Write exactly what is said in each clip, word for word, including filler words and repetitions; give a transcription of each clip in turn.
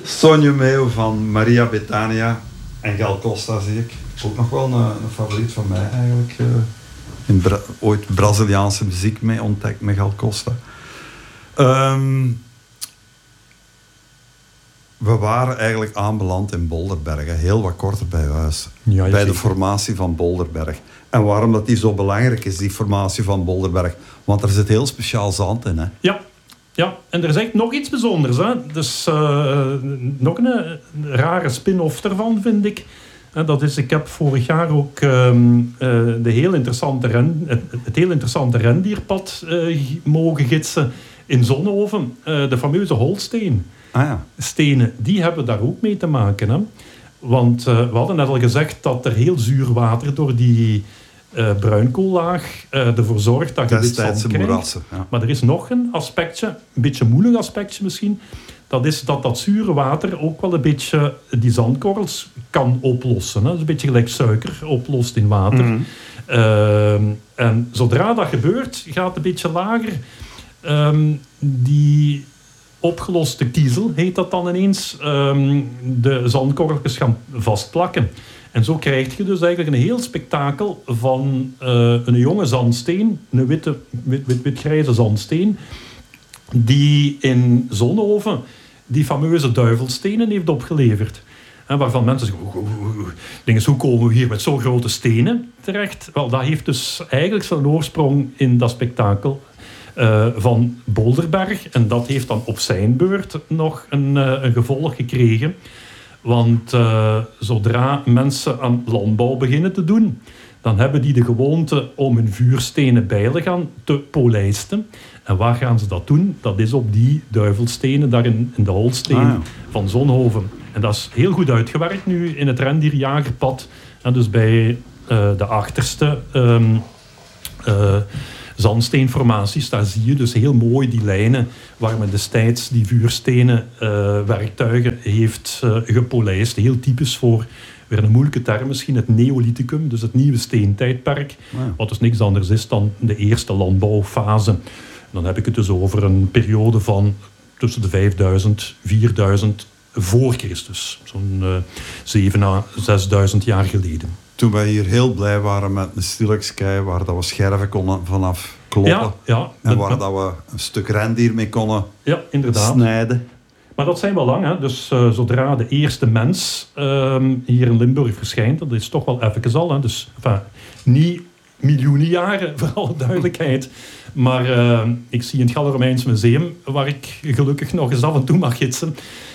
Sonio Meo van Maria Bethania en Gal Costa zie ik. Ook nog wel een, een favoriet van mij eigenlijk. Uh, in Bra- ooit Braziliaanse muziek mee ontdekt met Gal Costa. Um, we waren eigenlijk aanbeland in Bolderberg, heel wat korter bij huis. Ja, bij zeker. de formatie van Bolderberg. En waarom dat die zo belangrijk is, die formatie van Bolderberg. Want er zit heel speciaal zand in, hè? Ja. Ja, en er is echt nog iets bijzonders. Hè? Dus uh, nog een, een rare spin-off ervan, vind ik. En dat is, ik heb vorig jaar ook um, uh, de heel interessante ren, het, het heel interessante rendierpad uh, mogen gidsen in Zonhoven. Uh, de fameuze Holsteen. Ah, ja. Stenen, die hebben daar ook mee te maken. Hè? Want uh, we hadden net al gezegd dat er heel zuur water door die uh, bruinkoollaag uh, ervoor zorgt dat je dit zand krijgt. Moerassen, ja. Maar er is nog een aspectje, een beetje een moeilijk aspectje misschien. Dat is dat dat zure water ook wel een beetje die zandkorrels kan oplossen. Hè? Dat is een beetje gelijk suiker oplost in water. Mm-hmm. Uh, en zodra dat gebeurt, gaat het een beetje lager. Um, die opgeloste kiezel, heet dat dan ineens, um, de zandkorreltjes gaan vastplakken. En zo krijg je dus eigenlijk een heel spektakel van uh, een jonge zandsteen, een witte, wit, wit, wit-grijze zandsteen, die in Zonhoven die fameuze duivelstenen heeft opgeleverd. En waarvan mensen zeggen, hoe, hoe, hoe, dingen, hoe komen we hier met zo'n grote stenen terecht? Wel, dat heeft dus eigenlijk zijn oorsprong in dat spektakel uh, van Bolderberg. En dat heeft dan op zijn beurt nog een, uh, een gevolg gekregen. Want uh, zodra mensen aan landbouw beginnen te doen, dan hebben die de gewoonte om hun vuurstenen bijlen te polijsten. En waar gaan ze dat doen? Dat is op die duivelstenen daar in, in de Holsteen ah, ja. van Zonhoven. En dat is heel goed uitgewerkt nu in het rendierjagerpad. En dus bij uh, de achterste um, uh, zandsteenformaties, daar zie je dus heel mooi die lijnen waar men destijds die vuurstenen uh, werktuigen heeft uh, gepolijst. Heel typisch voor, weer een moeilijke term misschien, het Neolithicum, dus het nieuwe steentijdperk. Wow. Wat dus niks anders is dan de eerste landbouwfase. Dan heb ik het dus over een periode van tussen de vijfduizend, vierduizend voor Christus. Zo'n uh, zeven à zesduizend jaar geleden. Toen wij hier heel blij waren met een stilekskei waar dat we scherven konden vanaf kloppen. Ja, ja, en waar dat, dat we een stuk rendier mee konden ja, inderdaad. snijden. Maar dat zijn wel lang, hè. Dus uh, zodra de eerste mens uh, hier in Limburg verschijnt, dat is toch wel even al. Hè. Dus enfin, niet miljoenen jaren, voor alle duidelijkheid. Maar uh, ik zie in het Gallo-Romeins Museum, waar ik gelukkig nog eens af en toe mag gidsen.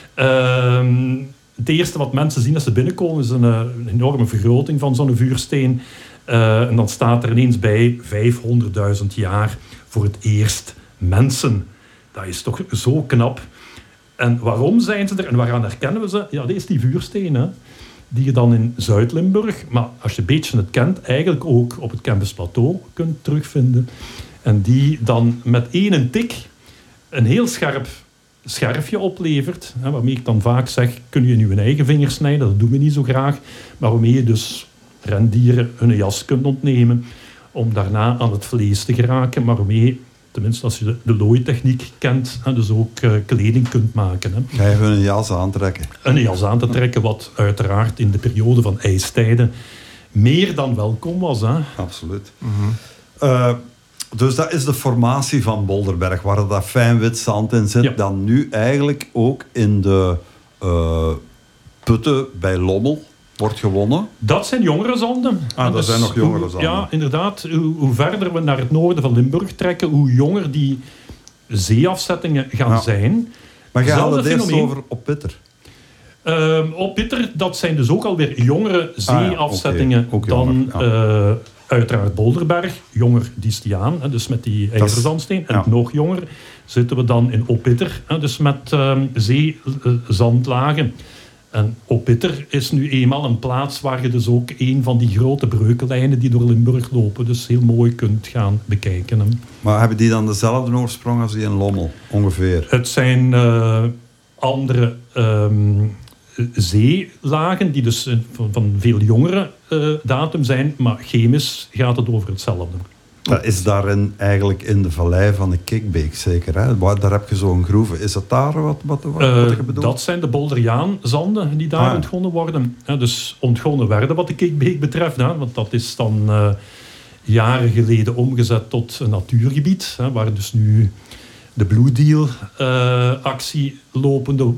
Uh, het eerste wat mensen zien als ze binnenkomen is een, een enorme vergroting van zo'n vuursteen. Uh, en dan staat er ineens bij vijfhonderdduizend jaar voor het eerst mensen. Dat is toch zo knap. En waarom zijn ze er en waaraan herkennen we ze? Ja, dit is die vuursteen, hè, die je dan in Zuid-Limburg, maar als je een beetje het kent, eigenlijk ook op het Kempisch Plateau kunt terugvinden. En die dan met één tik een heel scherp scherfje oplevert, hè, waarmee ik dan vaak zeg, kun je nu een eigen vinger snijden? Dat doen we niet zo graag. Maar waarmee je dus rendieren hun jas kunt ontnemen om daarna aan het vlees te geraken, maar waarmee, tenminste als je de, de looitechniek kent, hè, dus ook uh, kleding kunt maken. Hè. Ga je een jas aantrekken? Een jas aan te trekken, wat uiteraard in de periode van ijstijden meer dan welkom was. Hè. Absoluut. Mm-hmm. Uh, Dus dat is de formatie van Bolderberg, waar dat fijn wit zand in zit, ja. Dan nu eigenlijk ook in de uh, putten bij Lommel wordt gewonnen. Dat zijn jongere zanden. Ah, dat dus zijn nog jongere zanden. Ja, inderdaad. Hoe, hoe verder we naar het noorden van Limburg trekken, hoe jonger die zeeafzettingen gaan ja. zijn. Maar je had het eerst over op Pitter. Uh, op Pitter, dat zijn dus ook alweer jongere zeeafzettingen ah, ja. okay. dan... Ja. Uh, Uiteraard Bolderberg, jonger Distiaan, dus met die ijzerzandsteen. En ja. nog jonger zitten we dan in Oppitter, dus met um, zeezandlagen. En Oppitter is nu eenmaal een plaats waar je dus ook een van die grote breukenlijnen die door Limburg lopen, dus heel mooi kunt gaan bekijken. Hè. Maar hebben die dan dezelfde oorsprong als die in Lommel, ongeveer? Het zijn uh, andere... Um, zeelagen die dus van, van veel jongere uh, datum zijn, maar chemisch gaat het over hetzelfde. Dat is daarin eigenlijk in de vallei van de Kikbeek zeker. Hè? Waar, daar heb je zo'n groeve. Is dat daar wat, wat, wat, uh, wat je bedoelt? Dat zijn de Bolderiaan-zanden die daar ah. ontgonnen worden. Ja, dus ontgonnen werden wat de Kikbeek betreft. Hè, want dat is dan uh, jaren geleden omgezet tot een natuurgebied. Hè, waar dus nu de Blue Deal-actie uh, lopende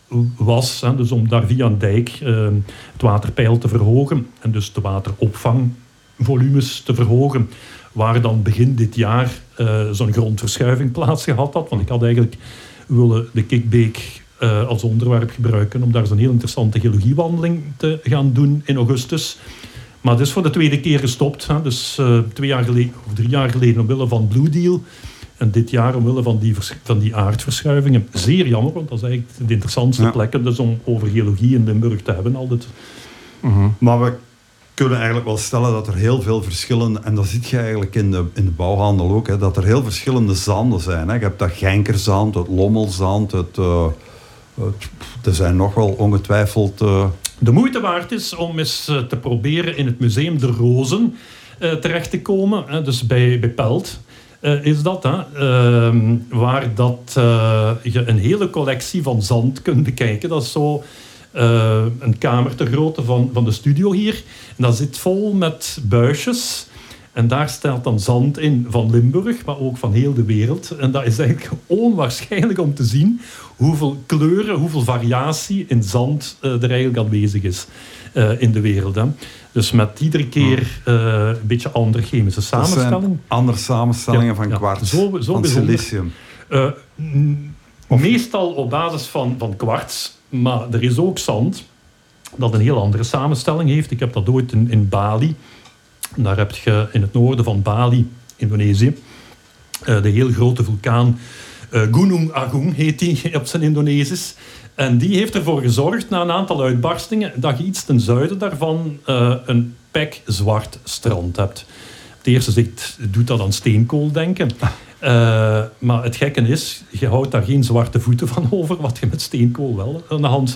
was. Hè, dus om daar via een dijk uh, het waterpeil te verhogen. En dus de wateropvangvolumes te verhogen. Waar dan begin dit jaar uh, zo'n grondverschuiving plaatsgehad had. Want ik had eigenlijk willen de Kikbeek uh, als onderwerp gebruiken om daar zo'n heel interessante geologiewandeling te gaan doen in augustus. Maar het is voor de tweede keer gestopt. Hè. Dus uh, twee jaar geleden, of drie jaar geleden omwille van Blue Deal. En dit jaar omwille van die, vers- van die aardverschuivingen. Zeer jammer, want dat is eigenlijk de interessantste ja. plekken dus om over geologie in Limburg te hebben altijd. Uh-huh. Maar we kunnen eigenlijk wel stellen dat er heel veel verschillende, en dat zie je eigenlijk in de, in de bouwhandel ook, hè, dat er heel verschillende zanden zijn. Hè. Je hebt dat Genkerzand, het Lommelzand, het, uh, het, er zijn nog wel ongetwijfeld... Uh... De moeite waard is om eens uh, te proberen in het Museum de Rozen uh, terecht te komen, hè, dus bij, bij Pelt. Uh, is dat, hè? Uh, waar dat, uh, je een hele collectie van zand kunt bekijken. Dat is zo uh, een kamer ter grootte van, van de studio hier. En dat zit vol met buisjes. En daar staat dan zand in van Limburg, maar ook van heel de wereld. En dat is eigenlijk onwaarschijnlijk om te zien hoeveel kleuren, hoeveel variatie in zand uh, er eigenlijk aanwezig is uh, in de wereld. Hè. Dus met iedere keer uh, een beetje andere chemische samenstelling. Andere samenstellingen ja, van ja, kwarts, zo, zo van bijzonder. silicium. Uh, of... Meestal op basis van, van kwarts, maar er is ook zand dat een heel andere samenstelling heeft. Ik heb dat ooit in, in Bali. Daar heb je in het noorden van Bali, Indonesië, uh, de heel grote vulkaan uh, Gunung Agung heet die op zijn Indonesisch. En die heeft ervoor gezorgd, na een aantal uitbarstingen, dat je iets ten zuiden daarvan uh, een pekzwart strand hebt. Het eerste zicht doet dat aan steenkool denken. Uh, maar het gekke is, je houdt daar geen zwarte voeten van over, wat je met steenkool wel aan de hand